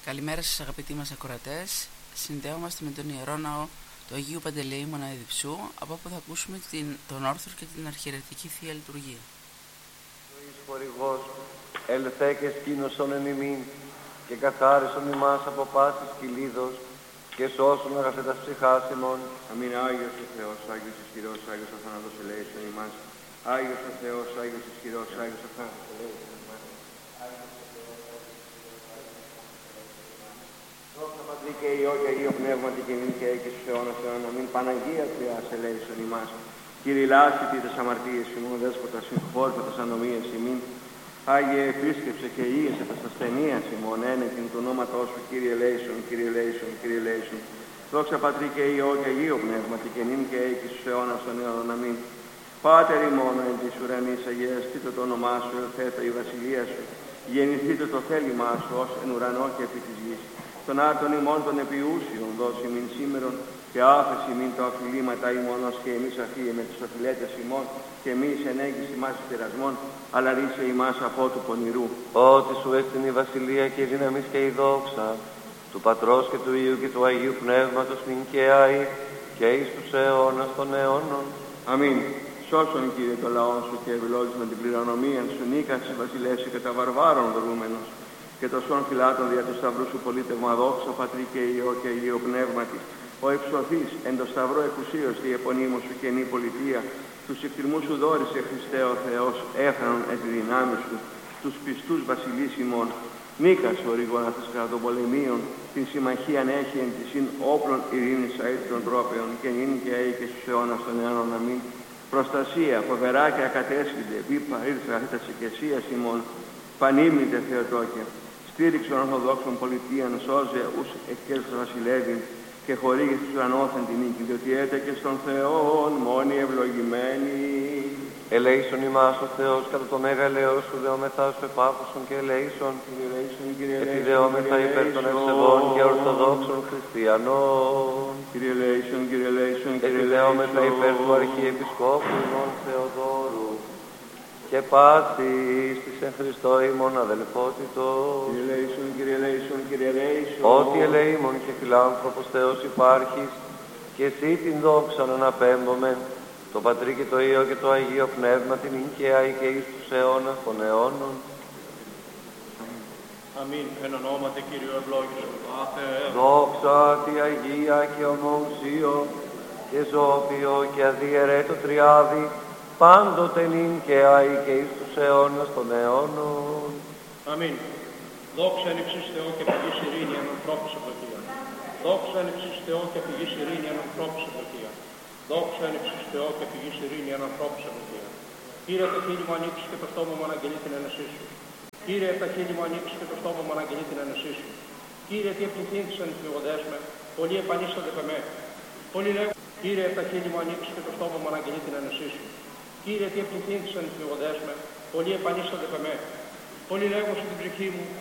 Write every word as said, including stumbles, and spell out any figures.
Καλημέρα σας αγαπητοί μας ακροατές. Συνδέομαστε με τον Ιερό Ναό του Αγίου Παντελεήμωνα Εδιψού, από όπου θα ακούσουμε την, τον όρθρο και την αρχιερετική Θεία Λειτουργία. Ζωής χορηγός, ελθέ και σκήνωσον εν ημίν και καθάρισον ημάς από πάσης κυλίδος και σώσον αγαθέτας ψυχάς ημών. Αμήν. Άγιος ο Θεός, Άγιος ισχυρός, Άγιος αθάνατος ελέησον ημάς. Άγιος ο Θεός, Άγιος ισχυρός, Άγιος αθάνατος ελέησον ημάς. Δόξα Πατρί και Υιό και Αγίο Πνεύματι και νυν και έκης στους αιώνας αιώνων. Αμήν. Παναγία Θεάς ελέησον ημάς. Κύριε λάσπη τες αμαρτίες ημών, δέσποτα συγχώρτα τες ανομίες ημίν. Άγιε επίσκεψε και ίεσε τας ασθενείας ημών, ένεκιν του ονόματός σου, Κύριε ελέησον, Κύριε ελέησον, Κύριε ελέησον. Δόξα Πατρί και Υιό και Αγίο Πνεύματι και νυν και έκης στους αιώνας των αιώνων. Αμήν. Πάτερ ημών εν της ουρανής, αγιαστήτω το όνομά σου, ελθέτω η βασιλεία σου. Γεννηθήτω το θέλημά σου ως εν ουρανό και επί της γης. Τον άρτον ημών των επιούσιων δώσει μην σήμερον και άφεση μην τα οφειλήματα ημών ως και εμείς αφίε με τους οφειλέτες ημών και εμείς ενέγγις ημάς υπερασμών, αλλά ρίσε ημάς από του πονηρού. Ότι σου έστειν η βασιλεία και η δύναμις και η δόξα του Πατρός και του Υιού και του Αγίου Πνεύματος νυν και αεί και εις τους αιώνας των αιώνων. Αμήν. Σώσον, Κύριε, το λαό σου και ευλόγης με την κληρονομία σου, νίκας βασιλέσει και τα βαρβάρων δρούμενος. Και το σών φυλάτων δια του σταυρού σου πολίτευμα, δόξα Πατρί και Υιό και Αγίο Πνεύματι. Ο εξωθής εν το σταυρό εκουσίως τη επωνύμου σου καινή πολιτεία. Τους εκτιμούς σου δόρισε Χριστέ ο Θεός, έφρανον εν τη δυνάμει σου, τους πιστούς βασιλείς ημών. Νίκας ο ρηγόνα της κατά των πολεμίων, την συμμαχίαν έχει εν τη συν όπλων ειρήνης αίτ των τρόπεων και νυν και αεί και στους αιώνας των αιώνων. Αμήν. Προστασία, φοβερά και ακατέσχυνται, βήπα ήρθε αθέτας οικεσίας ημών. Πανήμνητε Θεοτόκε, στήριξον ορθοδόξων πολιτείαν, σώζε ους εκκέλθος βασιλεύειν και χορήγε στους ουρανόθεν την νίκη, διότι έτε και στον Θεόν μόνοι ευλογημένοι. Ελέησον ημάς ο Θεός κατά το μέγα ελαιός σου, δεόμεθα σου επάκουσον και ελέησον. Επιδεόμεθα υπέρ των ευσεβών και ορθοδόξων χριστιανών. Κύριε ελέησον, Κύριε ελέησον, Κύριε Επιδεόμεθα υπέρ του Αρχιεπισκόπου ημών Θεοδόρου και πάθης της εν Χριστώ ημών αδελφότητος. Κύριε ελέησον, Κύριε ελέησον, Κύριε ελέησον. Ότι ελεήμων και φιλάνθρωπος Θεός υπάρχεις και εσύ την δόξα αναπέμπομεν, το Πατρί και το Υιό και το Αγίο Πνεύμα την νυν και αεί και εις τους αιώνας των αιώνων. Αμήν. Εν ονόματι Κύριου ευλόγησον Πάθε. Δόξα τη Αγία και ομοουσίω και ζώπιο και αδιαιρέτω τριάδι, πάντοτε νυν και αεί και εις τους αιώνας των αιώνων. Αμήν. Δόξα εν υψής Θεό και πηγής ειρήνη εν ανθρώπους ευλογία. Δόξα εν υψής Θεό και πηγής ειρήνη εν ανθρώπους ευλογία. Δόξα εν υψής Θεό και πηγής ειρήνη εν ανθρώπους ευλογία. Κύριε, τα χείλη μου ανοίξει και το στόμα μου αναγγελεί την ένεσή σου. Κύριε, τα χείλη μου ανοίξει και το στόμα μου αναγγελεί την ένεσή σου. Κύριε, τι επληθύνθησαν οι θλιβοντές με, πολλοί επανήσανται πεμέ. Πολλοί λέγουν, Κύριε, τα χείλη μου ανοίξει και το στόμα μου αναγγελεί την ένεσή σου. Κύριε, τι επληθύνθησαν οι θλιβοντές με, πολλοί επανήσανται πεμέ. Πολλοί λέγουν στην ψυχή μου,